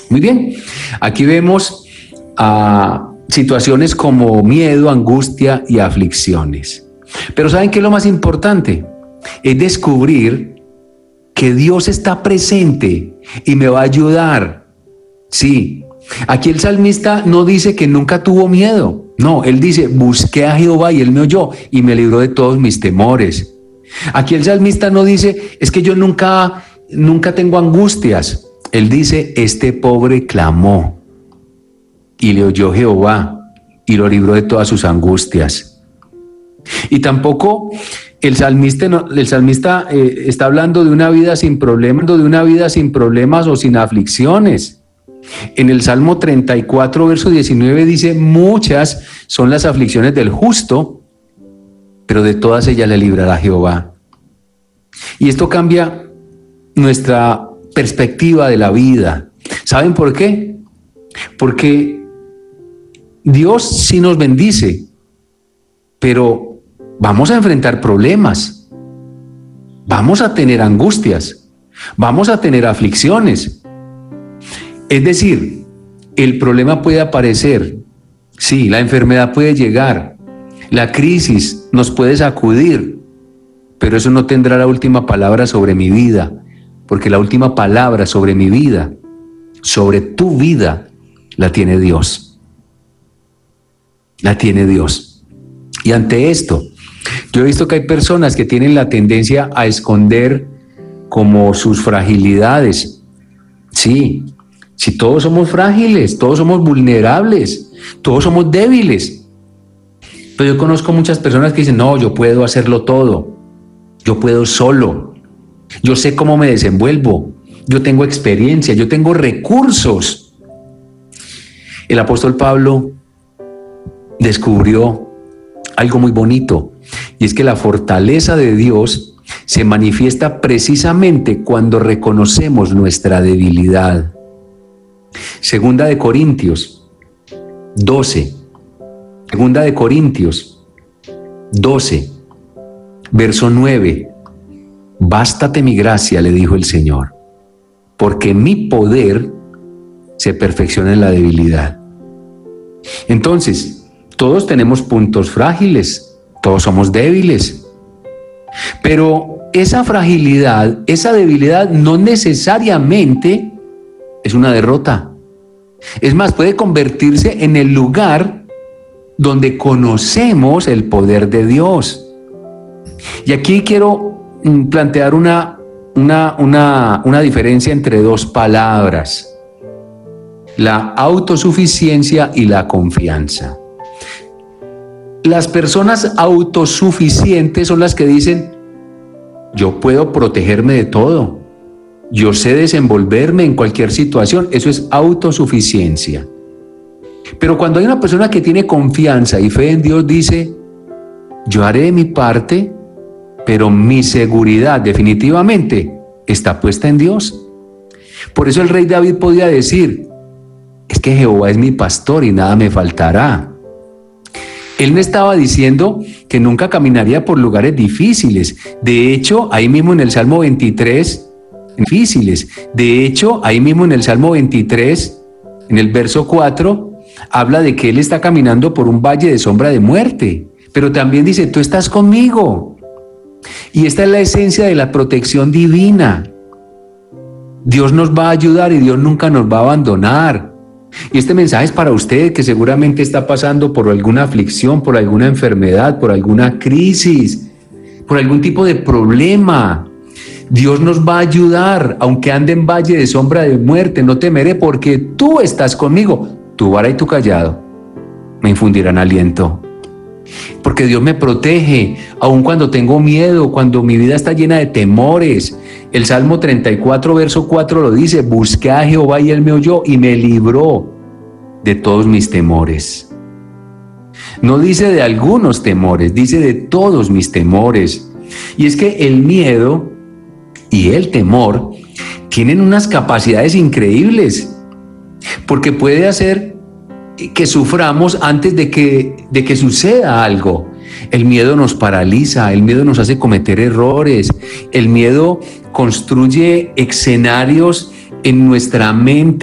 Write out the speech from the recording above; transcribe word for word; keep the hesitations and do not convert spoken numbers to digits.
Muy bien, aquí vemos a situaciones como miedo, angustia y aflicciones. Pero ¿saben qué es lo más importante? Es descubrir que Dios está presente y me va a ayudar. Sí, aquí el salmista no dice que nunca tuvo miedo. No, él dice, busqué a Jehová y él me oyó y me libró de todos mis temores. Aquí el salmista no dice, es que yo nunca, nunca tengo angustias. Él dice, este pobre clamó y le oyó Jehová y lo libró de todas sus angustias. Y tampoco el salmista, el salmista eh, está hablando de una vida sin problemas, de una vida sin problemas o sin aflicciones. En el Salmo treinta y cuatro, verso diecinueve dice, muchas son las aflicciones del justo, pero de todas ellas le librará Jehová. Y esto cambia nuestra perspectiva de la vida. ¿Saben por qué? Porque Dios sí nos bendice, pero vamos a enfrentar problemas, vamos a tener angustias, vamos a tener aflicciones. Es decir, el problema puede aparecer, sí, la enfermedad puede llegar, la crisis nos puede sacudir, pero eso no tendrá la última palabra sobre mi vida, porque la última palabra sobre mi vida, sobre tu vida, la tiene Dios. La tiene Dios. Y ante esto, yo he visto que hay personas que tienen la tendencia a esconder como sus fragilidades. Sí, si todos somos frágiles, todos somos vulnerables, todos somos débiles. Pero yo conozco muchas personas que dicen, no, yo puedo hacerlo todo, yo puedo solo, yo sé cómo me desenvuelvo, yo tengo experiencia, yo tengo recursos. El apóstol Pablo descubrió algo muy bonito, y es que la fortaleza de Dios se manifiesta precisamente cuando reconocemos nuestra debilidad. Segunda de Corintios doce, Segunda de Corintios doce, verso nueve. Bástate mi gracia, le dijo el Señor, porque mi poder se perfecciona en la debilidad. Entonces, todos tenemos puntos frágiles, todos somos débiles, pero esa fragilidad, esa debilidad no necesariamente es una derrota. Es más, puede convertirse en el lugar donde conocemos el poder de Dios. Y aquí quiero plantear una, una, una, una diferencia entre dos palabras: la autosuficiencia y la confianza. Las personas autosuficientes son las que dicen, yo puedo protegerme de todo, yo sé desenvolverme en cualquier situación. Eso es autosuficiencia. Pero cuando hay una persona que tiene confianza y fe en Dios, dice, yo haré mi parte, pero mi seguridad definitivamente está puesta en Dios. Por eso el rey David podía decir, es que Jehová es mi pastor y nada me faltará. Él no estaba diciendo que nunca caminaría por lugares difíciles. De hecho, ahí mismo en el Salmo veintitrés, difíciles. De hecho, ahí mismo en el Salmo veintitrés, en el verso cuatro, habla de que él está caminando por un valle de sombra de muerte. Pero también dice, tú estás conmigo. Y esta es la esencia de la protección divina. Dios nos va a ayudar y Dios nunca nos va a abandonar. Y este mensaje es para usted que seguramente está pasando por alguna aflicción, por alguna enfermedad, por alguna crisis, por algún tipo de problema. Dios nos va a ayudar, aunque ande en valle de sombra de muerte, no temeré porque tú estás conmigo. Tu vara y tu callado me infundirán aliento. Porque Dios me protege, aun cuando tengo miedo, cuando mi vida está llena de temores. El Salmo treinta y cuatro, verso cuatro lo dice, busqué a Jehová y él me oyó y me libró de todos mis temores. No dice de algunos temores, dice de todos mis temores. Y es que el miedo y el temor tienen unas capacidades increíbles, porque puede hacer que suframos antes de que, de que suceda algo. El miedo nos paraliza, el miedo nos hace cometer errores, el miedo construye escenarios en nuestra mente